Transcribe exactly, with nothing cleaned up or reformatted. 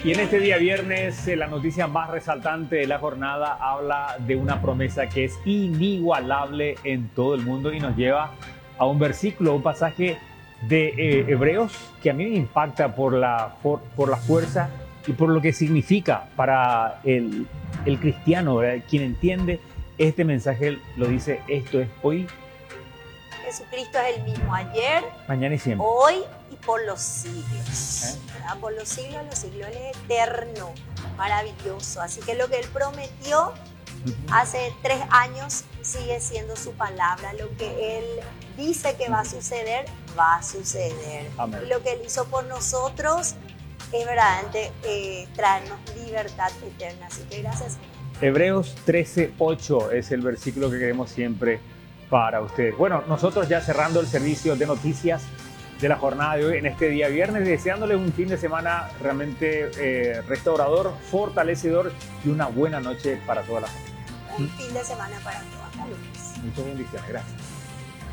Y en este día viernes, eh, la noticia más resaltante de la jornada habla de una promesa que es inigualable en todo el mundo y nos lleva a un versículo, un pasaje de eh, Hebreos que a mí me impacta por la, por, por la fuerza y por lo que significa para el, el cristiano, ¿verdad? Quien entiende este mensaje lo dice, esto es hoy, Jesucristo es el mismo ayer, mañana y siempre. hoy y por los siglos. ¿Eh? ¿Verdad? Por los siglos, los siglos, Él es eterno, maravilloso. Así que lo que Él prometió Uh-huh. hace tres años sigue siendo su palabra. Lo que Él dice que va a suceder, va a suceder. Amén. Y lo que Él hizo por nosotros es verdaderamente eh, traernos libertad eterna. Así que gracias. Hebreos trece ocho es el versículo que queremos siempre para ustedes. Bueno, nosotros ya cerrando el servicio de noticias de la jornada de hoy en este día viernes, deseándoles un fin de semana realmente eh, restaurador, fortalecedor y una buena noche para toda la familia. Un fin de semana para todas las luces. Muchas bendiciones, gracias.